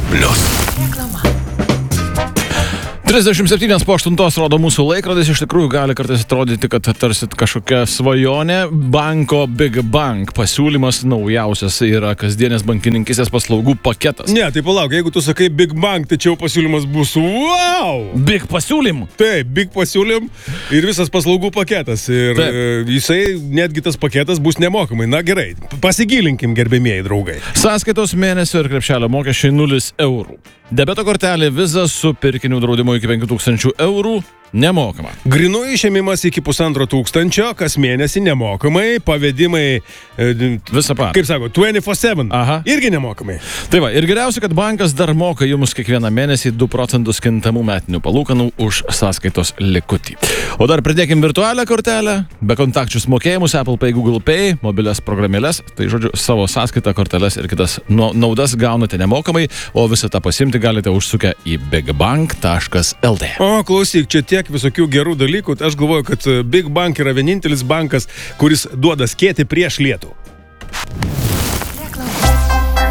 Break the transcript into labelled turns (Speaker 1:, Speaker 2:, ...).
Speaker 1: Reklama.
Speaker 2: 37 po 8 rodo mūsų laikrodis, iš tikrųjų gali kartais atrodyti, kad tarsi kažkokia svajonė. Banko Big Bank pasiūlymas naujausias yra kasdienės bankininkystės paslaugų paketas.
Speaker 3: Ne, tai palauk, jeigu tu sakai Big Bank, tai čia jau pasiūlymas bus wow!
Speaker 2: Big pasiūlym?
Speaker 3: Taip, Big pasiūlym ir visas paslaugų paketas. Ir jisai, netgi tas paketas bus nemokamai. Na gerai, pasigilinkim, gerbėmieji draugai.
Speaker 2: Sąskaitos mėnesio ir krepšelio mokesčiai 0 eurų. Debeto kortelė Visa su pirkinių draudimu iki 5000 eurų nemokama.
Speaker 3: Grinų išėmimas iki 1500, kas mėnesį nemokamai, pavedimai
Speaker 2: visą parą.
Speaker 3: Kaip sako, 24/7.
Speaker 2: Aha.
Speaker 3: Irgi nemokamai.
Speaker 2: Tai va, ir geriausia, kad bankas dar moka jums kiekvieną mėnesį 2 procentus kintamų metinių palūkanų už sąskaitos likutį. O dar pridėkim virtualią kortelę, bekontakčius mokėjimus, Apple Pay, Google Pay, mobilias programėlės, tai žodžiu, savo sąskaitą, korteles ir kitas naudas gaunate nemokamai, o visą tą pasimti galite užsukę į bigbank.lt.
Speaker 3: O, klausyk, čia tiek visokių gerų dalykų. Aš galvoju, kad Big Bank yra vienintelis bankas, kuris duoda skėtį prieš lietų.